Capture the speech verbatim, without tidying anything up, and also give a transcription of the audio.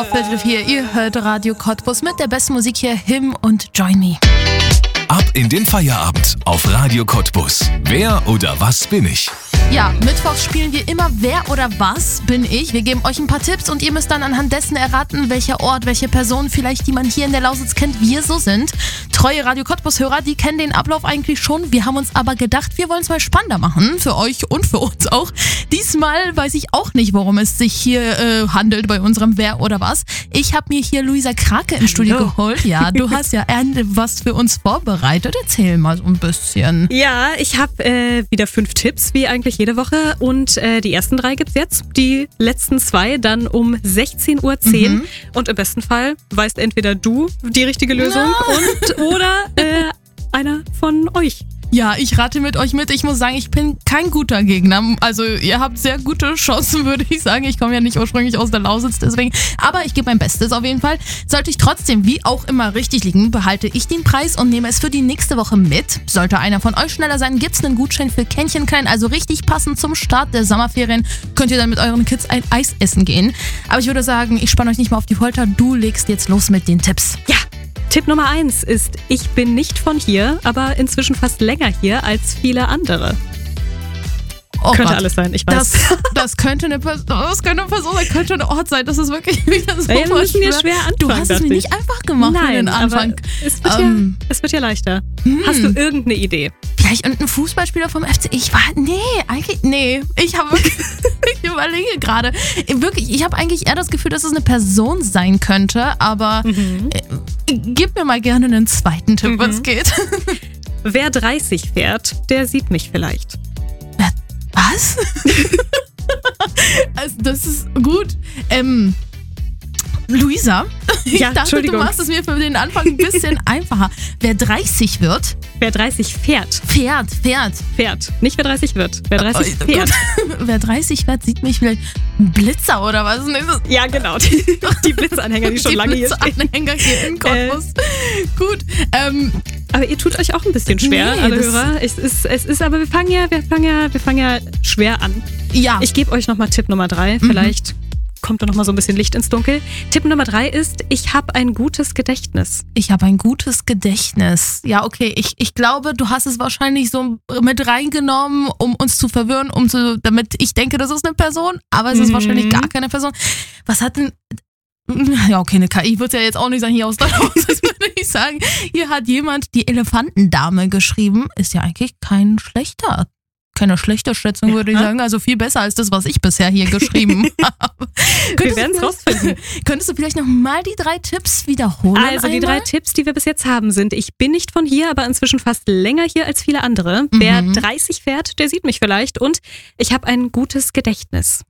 Viertel vier, ihr hört Radio Cottbus mit der besten Musik hier, Him und Join Me. Ab in den Feierabend auf Radio Cottbus. Wer oder was bin ich? Ja, mittwochs spielen wir immer Wer oder was bin ich. Wir geben euch ein paar Tipps und ihr müsst dann anhand dessen erraten, welcher Ort, welche Person vielleicht, die man hier in der Lausitz kennt, wir so sind. Treue Radio Cottbus-Hörer, die kennen den Ablauf eigentlich schon. Wir haben uns aber gedacht, wir wollen es mal spannender machen, für euch und für uns auch. Diesmal weiß ich auch nicht, worum es sich hier äh, handelt bei unserem Wer oder was. Ich habe mir hier Luisa Krake im Studio Hallo. geholt. Ja, du hast ja was für uns vorbereitet. Erzähl mal so ein bisschen. Ja, ich habe äh, wieder fünf Tipps, wie eigentlich jede Woche. Und äh, die ersten drei gibt's jetzt. Die letzten zwei dann um sechzehn Uhr zehn. Mhm. Und im besten Fall weißt entweder du die richtige Lösung Ja. und oder äh, einer von euch. Ja, ich rate mit euch mit. Ich muss sagen, ich bin kein guter Gegner. Also ihr habt sehr gute Chancen, würde ich sagen. Ich komme ja nicht ursprünglich aus der Lausitz, deswegen. Aber ich gebe mein Bestes auf jeden Fall. Sollte ich trotzdem, wie auch immer, richtig liegen, behalte ich den Preis und nehme es für die nächste Woche mit. Sollte einer von euch schneller sein, gibt's einen Gutschein für Kännchen Klein. Also richtig passend zum Start der Sommerferien. Könnt ihr dann mit euren Kids ein Eis essen gehen. Aber ich würde sagen, ich spanne euch nicht mal auf die Folter. Du legst jetzt los mit den Tipps. Ja. Tipp Nummer eins ist, ich bin nicht von hier, aber inzwischen fast länger hier als viele andere. Oh Könnte Gott. alles sein, ich weiß. Das, das könnte eine Person, das könnte eine Person sein, könnte ein Ort sein. Das ist wirklich wieder so Ja, wir müssen hier schwer anfangen, Du hast es dachte mir ich. nicht einfach gemacht für Nein, den Anfang. aber es wird, Ähm, ja, es wird ja leichter. hm. Hast du irgendeine Idee? Vielleicht irgendein Fußballspieler vom F C. Ich war, nee, eigentlich, nee. Ich habe wirklich, ich überlege gerade. Wirklich, ich habe eigentlich eher das Gefühl, dass es eine Person sein könnte, aber Mhm. äh, gib mir mal gerne einen zweiten Tipp, Mhm. was geht. Wer dreißig fährt, der sieht mich vielleicht. Was? Also, das ist gut. Ähm, Luisa, ich Ja, dachte, du Entschuldigung. machst es mir für den Anfang ein bisschen einfacher. Wer dreißig wird, Wer dreißig fährt, fährt, fährt. fährt. Nicht wer dreißig wird. Wer dreißig Äh, fährt. gut. Wer dreißig wird, sieht mich vielleicht ein Blitzer oder was? Nee, das- Ja, genau. Die, die Blitzanhänger, die schon die lange hier stehen. Blitzanhänger hier in Cottbus. Gut. Ähm, Aber ihr tut euch auch ein bisschen schwer, Nee, alle das- Hörer. Es ist, es ist, aber wir fangen ja, wir fangen ja, wir fangen ja schwer an. ja. Ich gebe euch nochmal Tipp Nummer drei. Vielleicht kommt da nochmal so ein bisschen Licht ins Dunkel. Tipp Nummer drei ist, ich habe ein gutes Gedächtnis. Ich habe ein gutes Gedächtnis. Ja, okay. Ich, ich glaube, du hast es wahrscheinlich so mit reingenommen, um uns zu verwirren, um zu, damit ich denke, das ist eine Person, aber es ist Mhm. wahrscheinlich gar keine Person. Was hat denn. Ja, okay, eine K I wird es ja jetzt auch nicht sein, hier aus der Lausitz, würde ich sagen. Hier hat jemand die Elefantendame geschrieben. Ist ja eigentlich kein schlechter. Keine schlechte Schätzung, würde ich Ja. sagen. Also viel besser als das, was ich bisher hier geschrieben habe. Wir Könntest werden du es vielleicht- rausfinden. Könntest du vielleicht nochmal die drei Tipps wiederholen? Also die einmal? drei Tipps, die wir bis jetzt haben, sind, ich bin nicht von hier, aber inzwischen fast länger hier als viele andere. Wer Mhm. dreißig fährt, der sieht mich vielleicht. Und ich habe ein gutes Gedächtnis.